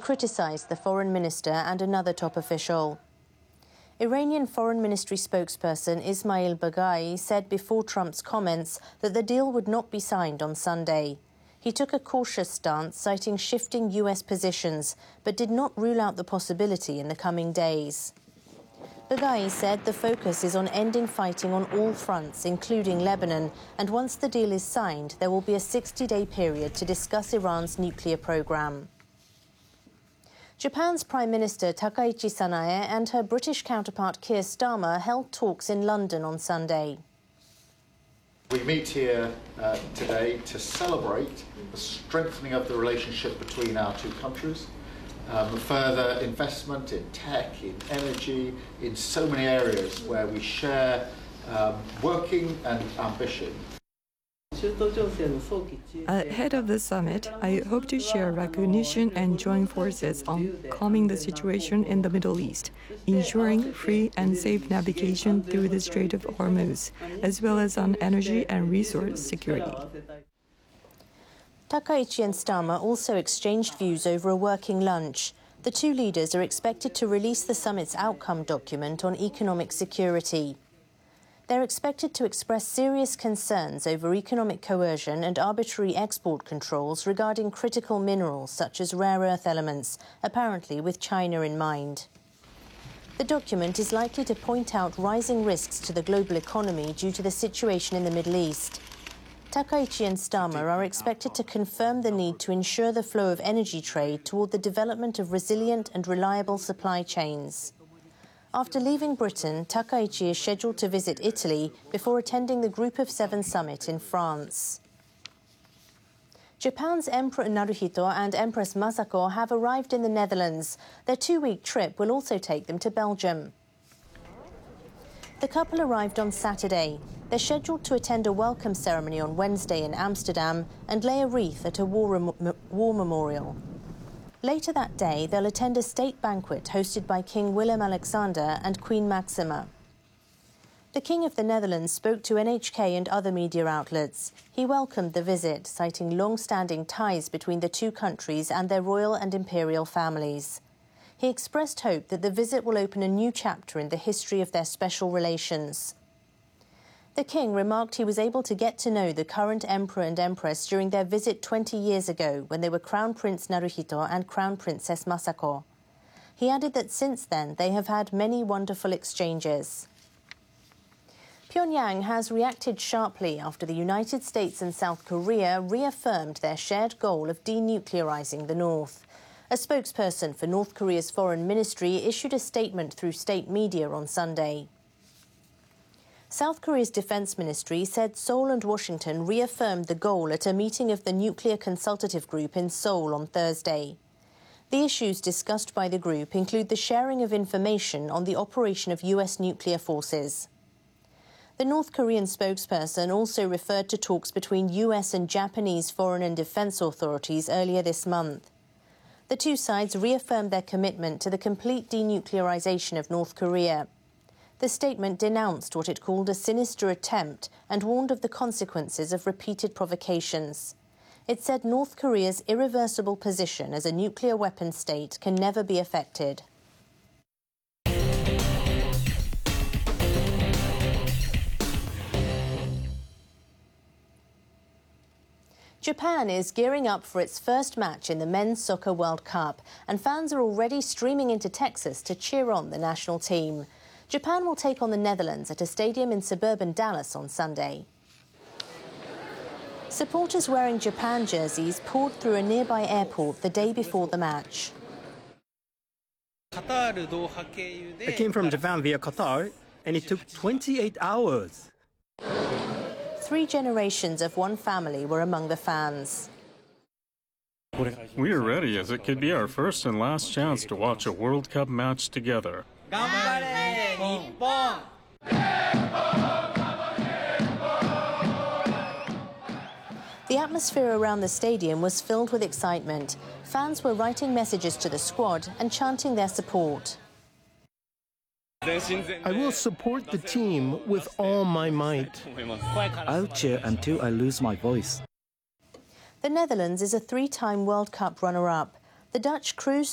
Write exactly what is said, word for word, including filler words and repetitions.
criticised the foreign minister and another top official. Iranian Foreign Ministry spokesperson Ismail Baghai said before Trump's comments that the deal would not be signed on Sunday. He took a cautious stance, citing shifting U S positions, but did not rule out the possibility in the coming days. Baghai said the focus is on ending fighting on all fronts, including Lebanon, and once the deal is signed, there will be a sixty-day period to discuss Iran's nuclear program. Japan's Prime Minister Takaichi Sanae and her British counterpart Keir Starmer held talks in London on Sunday. We meet here uh, today to celebrate the strengthening of the relationship between our two countries, um, further investment in tech, in energy, in so many areas where we share um, working and ambition. Ahead of the summit, I hope to share recognition and join forces on calming the situation in the Middle East, ensuring free and safe navigation through the Strait of Hormuz, as well as on energy and resource security. Takaichi and Starmer also exchanged views over a working lunch. The two leaders are expected to release the summit's outcome document on economic security. They're expected to express serious concerns over economic coercion and arbitrary export controls regarding critical minerals such as rare earth elements, apparently with China in mind. The document is likely to point out rising risks to the global economy due to the situation in the Middle East. Takaichi and Starmer are expected to confirm the need to ensure the flow of energy trade toward the development of resilient and reliable supply chains. After leaving Britain, Takaichi is scheduled to visit Italy before attending the Group of Seven summit in France. Japan's Emperor Naruhito and Empress Masako have arrived in the Netherlands. Their two-week trip will also take them to Belgium. The couple arrived on Saturday. They're scheduled to attend a welcome ceremony on Wednesday in Amsterdam and lay a wreath at a war, war memorial. Later that day, they'll attend a state banquet hosted by King Willem-Alexander and Queen Maxima. The King of the Netherlands spoke to N H K and other media outlets. He welcomed the visit, citing long-standing ties between the two countries and their royal and imperial families. He expressed hope that the visit will open a new chapter in the history of their special relations. The King remarked he was able to get to know the current Emperor and Empress during their visit twenty years ago when they were Crown Prince Naruhito and Crown Princess Masako. He added that since then they have had many wonderful exchanges. Pyongyang has reacted sharply after the United States and South Korea reaffirmed their shared goal of denuclearizing the North. A spokesperson for North Korea's foreign ministry issued a statement through state media on Sunday. South Korea's defense ministry said Seoul and Washington reaffirmed the goal at a meeting of the Nuclear Consultative Group in Seoul on Thursday. The issues discussed by the group include the sharing of information on the operation of U S nuclear forces. The North Korean spokesperson also referred to talks between U S and Japanese foreign and defense authorities earlier this month. The two sides reaffirmed their commitment to the complete denuclearization of North Korea. The statement denounced what it called a sinister attempt and warned of the consequences of repeated provocations. It said North Korea's irreversible position as a nuclear weapon state can never be affected. Japan is gearing up for its first match in the Men's Soccer World Cup, and fans are already streaming into Texas to cheer on the national team. Japan will take on the Netherlands at a stadium in suburban Dallas on Sunday. Supporters wearing Japan jerseys poured through a nearby airport the day before the match. I came from Japan via Qatar, and it took twenty-eight hours. Three generations of one family were among the fans. We are ready, as it could be our first and last chance to watch a World Cup match together. The atmosphere around the stadium was filled with excitement. Fans were writing messages to the squad and chanting their support. I will support the team with all my might. I'll cheer until I lose my voice. The Netherlands is a three-time World Cup runner-up. The Dutch cruised